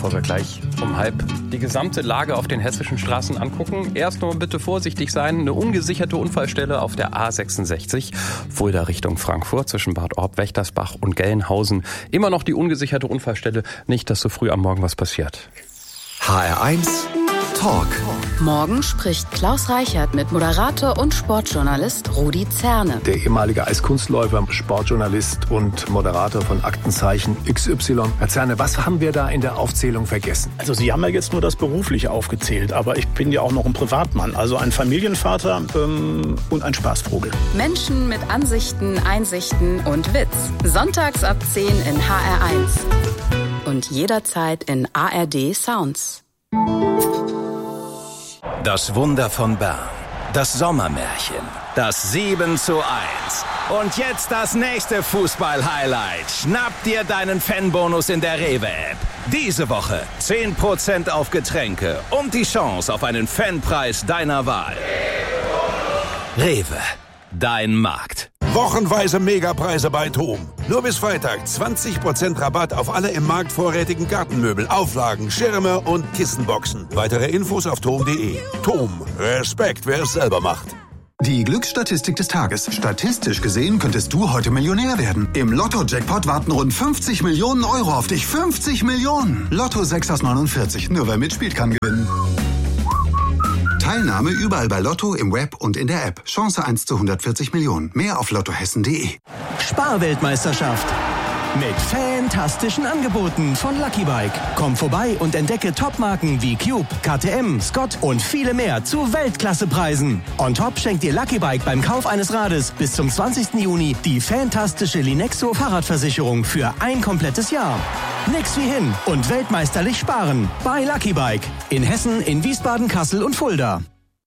bevor wir gleich um 12:30 die gesamte Lage auf den hessischen Straßen angucken. Erst nur bitte vorsichtig sein. Eine ungesicherte Unfallstelle auf der A66, Fulda Richtung Frankfurt, zwischen Bad Orb, Wächtersbach und Gelnhausen. Immer noch die ungesicherte Unfallstelle. Nicht, dass so früh am Morgen was passiert. HR1 Talk. Morgen spricht Klaus Reichert mit Moderator und Sportjournalist Rudi Zerne. Der ehemalige Eiskunstläufer, Sportjournalist und Moderator von Aktenzeichen XY. Herr Zerne, was haben wir da in der Aufzählung vergessen? Also Sie haben ja jetzt nur das Berufliche aufgezählt, aber ich bin ja auch noch ein Privatmann, also ein Familienvater und ein Spaßvogel. Menschen mit Ansichten, Einsichten und Witz. Sonntags ab 10 in HR1. Und jederzeit in ARD Sounds. Das Wunder von Bern, das Sommermärchen, das 7:1 und jetzt das nächste Fußball-Highlight. Schnapp dir deinen Fanbonus in der Rewe-App. Diese Woche 10% auf Getränke und die Chance auf einen Fanpreis deiner Wahl. Rewe, dein Markt. Wochenweise Megapreise bei TOM. Nur bis Freitag 20% Rabatt auf alle im Markt vorrätigen Gartenmöbel, Auflagen, Schirme und Kissenboxen. Weitere Infos auf tom.de. TOM. Respekt, wer es selber macht. Die Glücksstatistik des Tages. Statistisch gesehen könntest du heute Millionär werden. Im Lotto-Jackpot warten rund 50 Millionen Euro auf dich. 50 Millionen! Lotto 6 aus 49. Nur wer mitspielt, kann gewinnen. Teilnahme überall bei Lotto, im Web und in der App. Chance 1 zu 140 Millionen. Mehr auf lottohessen.de. Sparweltmeisterschaft. Mit fantastischen Angeboten von Lucky Bike. Komm vorbei und entdecke Topmarken wie Cube, KTM, Scott und viele mehr zu Weltklassepreisen. On top schenkt dir Lucky Bike beim Kauf eines Rades bis zum 20. Juni die fantastische Linexo Fahrradversicherung für ein komplettes Jahr. Nix wie hin und weltmeisterlich sparen bei Lucky Bike. In Hessen, in Wiesbaden, Kassel und Fulda.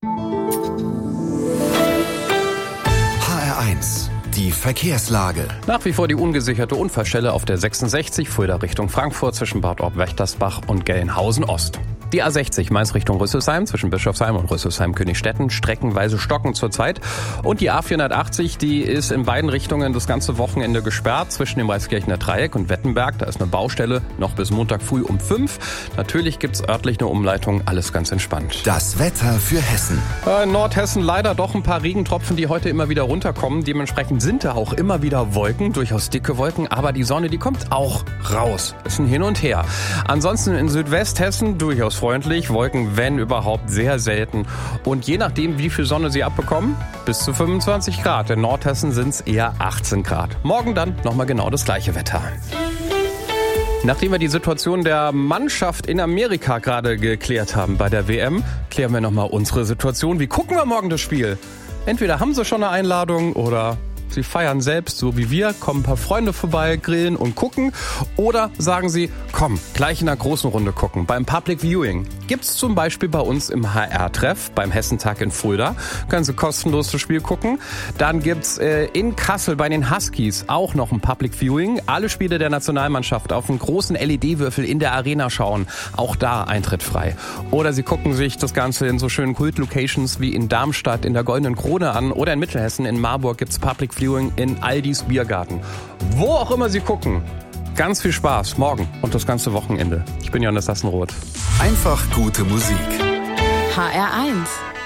HR1 Die Verkehrslage. Nach wie vor die ungesicherte Unfallstelle auf der 66, Fulda Richtung Frankfurt, zwischen Bad Orb, Wächtersbach und Gelnhausen Ost. Die A60 Mainz Richtung Rüsselsheim, zwischen Bischofsheim und Rüsselsheim-Königstetten, streckenweise stockend zurzeit. Und die A480, die ist in beiden Richtungen das ganze Wochenende gesperrt, zwischen dem Reiskirchener Dreieck und Wettenberg. Da ist eine Baustelle, noch bis Montag früh um 5. Natürlich gibt's örtlich eine Umleitung, alles ganz entspannt. Das Wetter für Hessen. In Nordhessen leider doch ein paar Regentropfen, die heute immer wieder runterkommen. Dementsprechend sind da auch immer wieder Wolken, durchaus dicke Wolken, aber die Sonne, die kommt auch raus. Ist ein Hin und Her. Ansonsten in Südwesthessen durchaus freundlich, Wolken, wenn überhaupt, sehr selten. Und je nachdem, wie viel Sonne sie abbekommen, bis zu 25 Grad. In Nordhessen sind es eher 18 Grad. Morgen dann nochmal genau das gleiche Wetter. Nachdem wir die Situation der Mannschaft in Amerika gerade geklärt haben bei der WM, klären wir nochmal unsere Situation. Wie gucken wir morgen das Spiel? Entweder haben sie schon eine Einladung oder sie feiern selbst, so wie wir, kommen ein paar Freunde vorbei, grillen und gucken. Oder sagen sie, komm, gleich in einer großen Runde gucken. Beim Public Viewing gibt's zum Beispiel bei uns im HR-Treff, beim Hessentag in Fulda. Können Sie kostenlos das Spiel gucken. Dann gibt's in Kassel bei den Huskies auch noch ein Public Viewing. Alle Spiele der Nationalmannschaft auf einen großen LED-Würfel in der Arena schauen. Auch da Eintritt frei. Oder Sie gucken sich das Ganze in so schönen Kult-Locations wie in Darmstadt in der Goldenen Krone an. Oder in Mittelhessen in Marburg gibt's Public Viewing in Aldis Biergarten. Wo auch immer Sie gucken. Ganz viel Spaß morgen und das ganze Wochenende. Ich bin Jonas Sassenroth. Einfach gute Musik. HR1